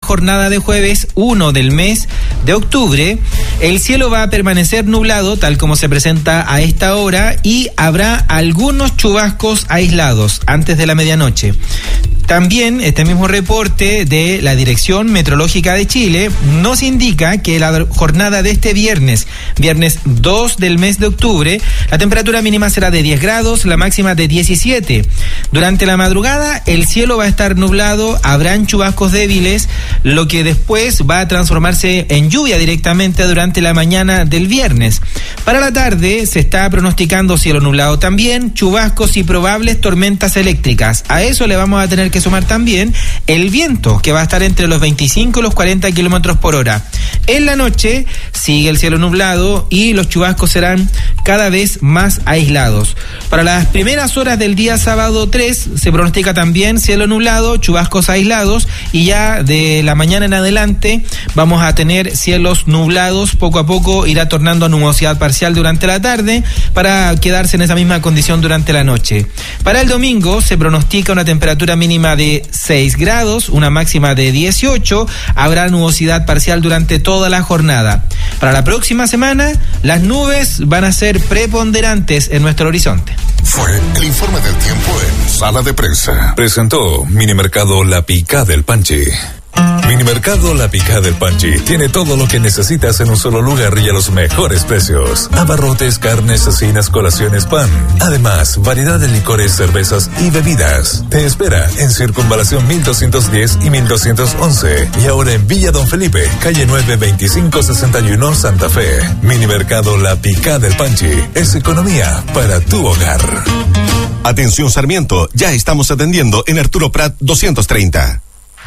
jornada de jueves 1 del mes de octubre, el cielo va a permanecer nublado tal como se presenta a esta hora y habrá algunos chubascos aislados antes de la medianoche. También este mismo reporte de la Dirección Meteorológica de Chile nos indica que la jornada de este viernes 2 del mes de octubre, la temperatura mínima será de 10 grados, la máxima de 17. Durante la madrugada el cielo va a estar nublado, habrán chubascos débiles, lo que después va a transformarse en lluvia directamente durante la mañana del viernes. Para la tarde se está pronosticando cielo nublado también, chubascos y probables tormentas eléctricas. A eso le vamos a tener que sumar también el viento, que va a estar entre los 25 y los 40 kilómetros por hora. En la noche sigue el cielo nublado y los chubascos serán cada vez más aislados. Para las primeras horas del día sábado 3 se pronostica también cielo nublado, chubascos aislados, y ya de la mañana en adelante vamos a tener cielos nublados. Poco a poco irá tornando a nubosidad parcial durante la tarde para quedarse en esa misma condición durante la noche. Para el domingo se pronostica una temperatura mínima de 6 grados, una máxima de 18, habrá nubosidad parcial durante toda la jornada. Para la próxima semana, las nubes van a ser preponderantes en nuestro horizonte. Fue el informe del tiempo en Sala de Prensa. Presentó Minimercado La Picada del Panchi. Minimercado La Picada del Panchi tiene todo lo que necesitas en un solo lugar y a los mejores precios. Abarrotes, carnes, cecinas, colaciones, pan. Además, variedad de licores, cervezas y bebidas. Te espera en Circunvalación 1210 y 1211. Y ahora en Villa Don Felipe, calle 9, 2561, Santa Fe. Minimercado La Picada del Panchi es economía para tu hogar. Atención Sarmiento, ya estamos atendiendo en Arturo Prat 230.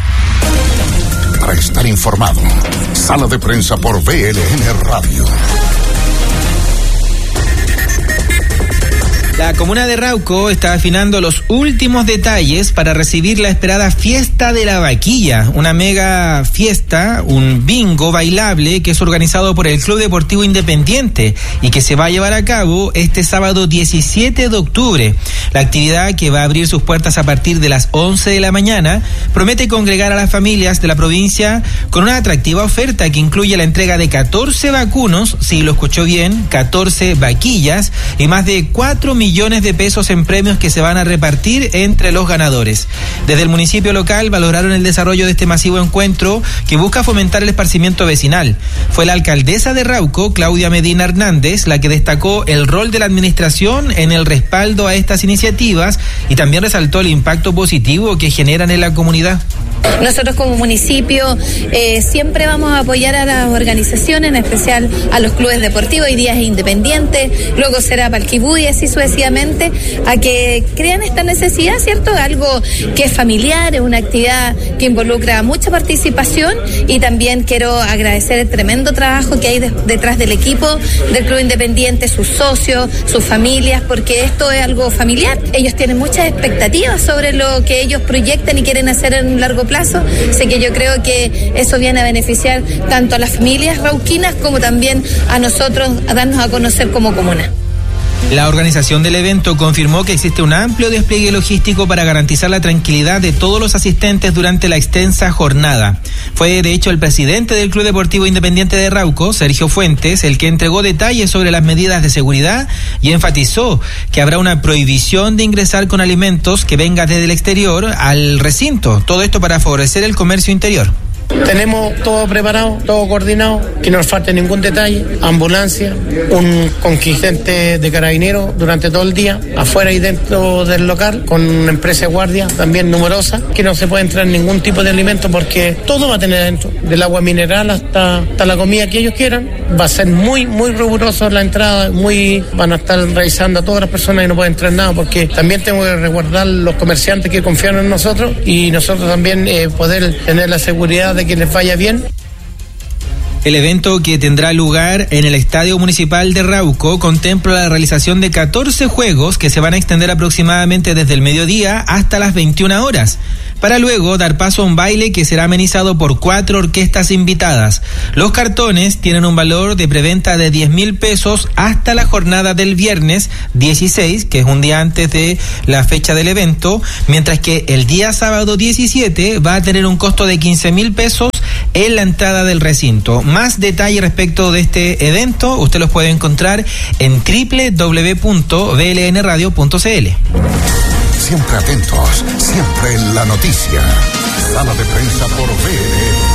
Para estar informado, Sala de Prensa por BLN Radio. La comuna de Rauco está afinando los últimos detalles para recibir la esperada fiesta de la vaquilla, una mega fiesta, un bingo bailable que es organizado por el Club Deportivo Independiente y que se va a llevar a cabo este sábado 17 de octubre. La actividad, que va a abrir sus puertas a partir de las 11 de la mañana, promete congregar a las familias de la provincia con una atractiva oferta que incluye la entrega de 14 vacunos, si lo escuchó bien, 14 vaquillas y más de 4 millones de pesos en premios que se van a repartir entre los ganadores. Desde el municipio local valoraron el desarrollo de este masivo encuentro que busca fomentar el esparcimiento vecinal. Fue la alcaldesa de Rauco, Claudia Medina Hernández, la que destacó el rol de la administración en el respaldo a estas iniciativas y también resaltó el impacto positivo que generan en la comunidad. Nosotros como municipio siempre vamos a apoyar a las organizaciones, en especial a los clubes deportivos. Hoy día es Independiente, luego será Palquibú y así sucesivamente, a que crean esta necesidad, ¿cierto? Algo que es familiar, es una actividad que involucra mucha participación, y también quiero agradecer el tremendo trabajo que hay detrás del equipo del Club Independiente, sus socios, sus familias, porque esto es algo familiar. Ellos tienen muchas expectativas sobre lo que ellos proyectan y quieren hacer en un largo plazo. Así que yo creo que eso viene a beneficiar tanto a las familias rauquinas como también a nosotros, a darnos a conocer como comuna. La organización del evento confirmó que existe un amplio despliegue logístico para garantizar la tranquilidad de todos los asistentes durante la extensa jornada. Fue de hecho el presidente del Club Deportivo Independiente de Rauco, Sergio Fuentes, el que entregó detalles sobre las medidas de seguridad y enfatizó que habrá una prohibición de ingresar con alimentos que venga desde el exterior al recinto. Todo esto para favorecer el comercio interior. Tenemos todo preparado, todo coordinado, que no nos falte ningún detalle. Ambulancia, un contingente de carabineros durante todo el día, afuera y dentro del local, con una empresa de guardia también numerosa, que no se puede entrar ningún tipo de alimento porque todo va a tener adentro, del agua mineral hasta la comida que ellos quieran. Va a ser muy, muy riguroso la entrada, van a estar revisando a todas las personas y no puede entrar nada, porque también tengo que resguardar los comerciantes que confían en nosotros y nosotros también poder tener la seguridad de que les vaya bien. El evento, que tendrá lugar en el Estadio Municipal de Rauco, contempla la realización de 14 juegos que se van a extender aproximadamente desde el mediodía hasta las 21 horas, para luego dar paso a un baile que será amenizado por 4 orquestas invitadas. Los cartones tienen un valor de preventa de 10.000 pesos hasta la jornada del viernes 16, que es un día antes de la fecha del evento, mientras que el día sábado 17 va a tener un costo de 15.000 pesos en la entrada del recinto. Más detalle respecto de este evento usted los puede encontrar en www.blnradio.cl. Siempre atentos, siempre en la noticia. Sala de prensa por BN.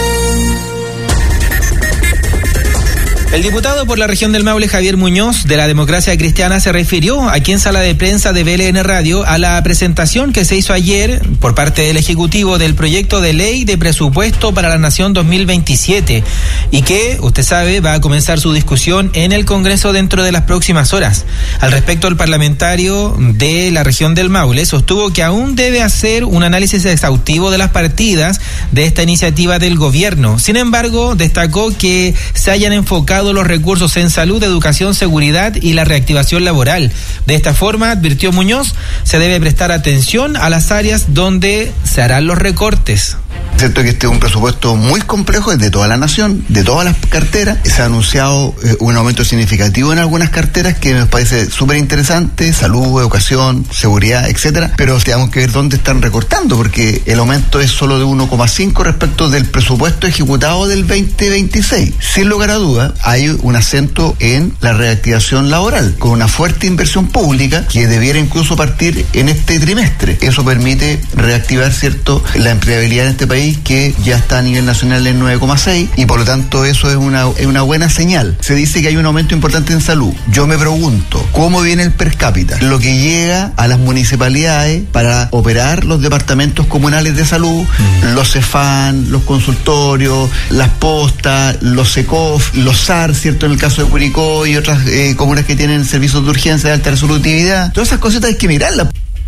El diputado por la región del Maule, Javier Muñoz, de la Democracia Cristiana, se refirió aquí en sala de prensa de BLN Radio a la presentación que se hizo ayer por parte del Ejecutivo del proyecto de ley de presupuesto para la Nación 2027 y que, usted sabe, va a comenzar su discusión en el Congreso dentro de las próximas horas. Al respecto, el parlamentario de la región del Maule sostuvo que aún debe hacer un análisis exhaustivo de las partidas de esta iniciativa del gobierno. Sin embargo, destacó que se hayan enfocado los recursos en salud, educación, seguridad y la reactivación laboral. De esta forma, advirtió Muñoz, se debe prestar atención a las áreas donde se harán los recortes. Cierto que este es un presupuesto muy complejo, es de toda la nación, de todas las carteras. Se ha anunciado un aumento significativo en algunas carteras que me parece súper interesante, salud, educación, seguridad, etcétera, pero tenemos que ver dónde están recortando, porque el aumento es solo de 1,5 respecto del presupuesto ejecutado del 2026. Sin lugar a dudas, hay un acento en la reactivación laboral, con una fuerte inversión pública que debiera incluso partir en este trimestre. Eso permite reactivar, cierto, la empleabilidad en este país, que ya está a nivel nacional en 9,6, y por lo tanto eso es una buena señal. Se dice que hay un aumento importante en salud. Yo me pregunto, ¿cómo viene el per cápita? Lo que llega a las municipalidades para operar los departamentos comunales de salud, los CEFAN, los consultorios, las postas, los SECOF, los SAR, ¿cierto? En el caso de Curicó y otras comunas que tienen servicios de urgencia de alta resolutividad. Todas esas cositas hay que mirarlas.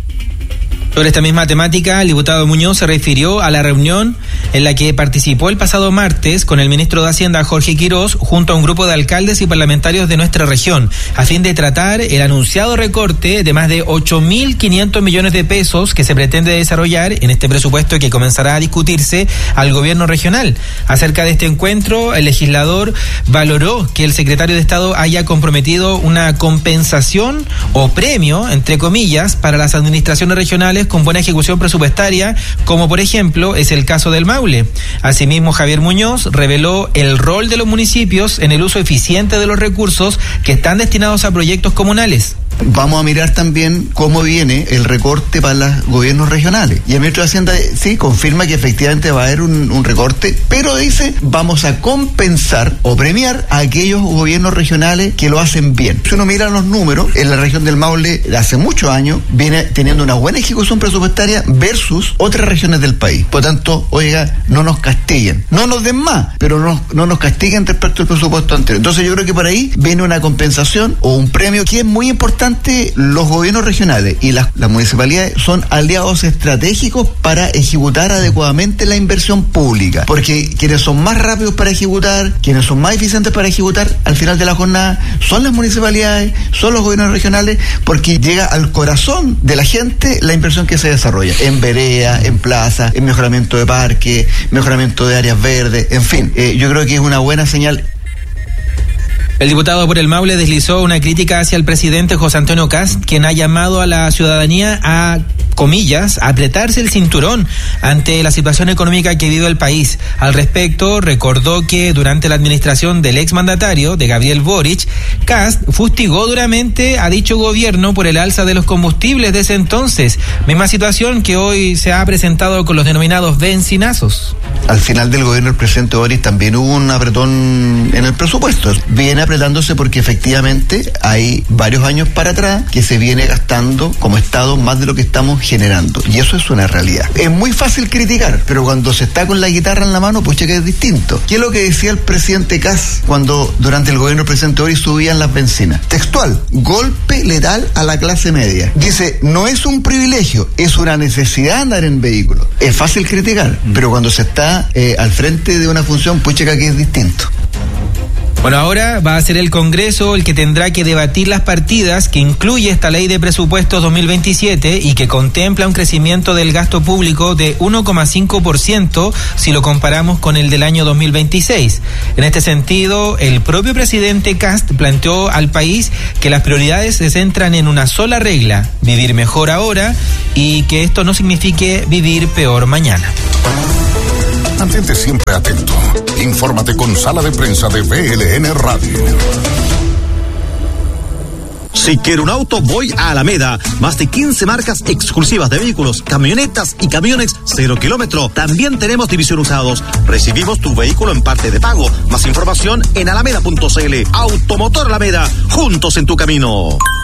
Sobre esta misma temática, el diputado Muñoz se refirió a la reunión en la que participó el pasado martes con el ministro de Hacienda, Jorge Quirós, junto a un grupo de alcaldes y parlamentarios de nuestra región, a fin de tratar el anunciado recorte de más de 8.500 millones de pesos que se pretende desarrollar en este presupuesto que comenzará a discutirse al gobierno regional. Acerca de este encuentro, el legislador valoró que el secretario de Estado haya comprometido una compensación o premio, entre comillas, para las administraciones regionales con buena ejecución presupuestaria, como por ejemplo es el caso del Maule. Asimismo, Javier Muñoz reveló el rol de los municipios en el uso eficiente de los recursos que están destinados a proyectos comunales. Vamos a mirar también cómo viene el recorte para los gobiernos regionales. Y el ministro de Hacienda sí confirma que efectivamente va a haber un recorte, pero dice, vamos a compensar o premiar a aquellos gobiernos regionales que lo hacen bien. Si uno mira los números, en la región del Maule, hace muchos años, viene teniendo una buena ejecución presupuestaria versus otras regiones del país. Por tanto, oiga, no nos castiguen. No nos den más, pero no nos castiguen respecto al presupuesto anterior. Entonces yo creo que por ahí viene una compensación o un premio que es muy importante. Los gobiernos regionales y las municipalidades son aliados estratégicos para ejecutar adecuadamente la inversión pública, porque quienes son más rápidos para ejecutar, quienes son más eficientes para ejecutar al final de la jornada son las municipalidades, son los gobiernos regionales, porque llega al corazón de la gente la inversión que se desarrolla en vereda, en plaza, en mejoramiento de parques, mejoramiento de áreas verdes, en fin, yo creo que es una buena señal. El diputado por el Maule deslizó una crítica hacia el presidente José Antonio Kast, quien ha llamado a la ciudadanía a, comillas, apretarse el cinturón ante la situación económica que vive el país. Al respecto, recordó que durante la administración del exmandatario, de Gabriel Boric, Kast fustigó duramente a dicho gobierno por el alza de los combustibles de ese entonces, misma situación que hoy se ha presentado con los denominados bencinazos. Al final del gobierno del presidente Boric también hubo un apretón en el presupuesto. Viene apretándose porque efectivamente hay varios años para atrás que se viene gastando como Estado más de lo que estamos generando. Y eso es una realidad. Es muy fácil criticar, pero cuando se está con la guitarra en la mano, pues que es distinto. ¿Qué es lo que decía el presidente Kast cuando durante el gobierno del presidente Boric subían las bencinas? Textual: golpe letal a la clase media. Dice, no es un privilegio, es una necesidad andar en vehículos. Es fácil criticar, pero cuando se está al frente de una función, pues que es distinto. Bueno, ahora va a ser el Congreso el que tendrá que debatir las partidas que incluye esta ley de presupuestos 2027 y que contempla un crecimiento del gasto público de 1,5% si lo comparamos con el del año 2026. En este sentido, el propio presidente Kast planteó al país que las prioridades se centran en una sola regla: vivir mejor ahora, y que esto no signifique vivir peor mañana. Mantente siempre atento. Infórmate con Sala de Prensa de BLN Radio. Si quiero un auto, voy a Alameda. Más de 15 marcas exclusivas de vehículos, camionetas y camiones 0 kilómetro. También tenemos división usados. Recibimos tu vehículo en parte de pago. Más información en alameda.cl. Automotor Alameda, juntos en tu camino.